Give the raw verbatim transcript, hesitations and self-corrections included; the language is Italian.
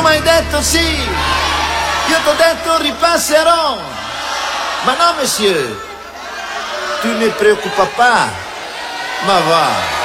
Tu mi hai detto sì, io t'ho detto ripasserò. Ma no, monsieur, tu ne preoccupa pas. Ma va.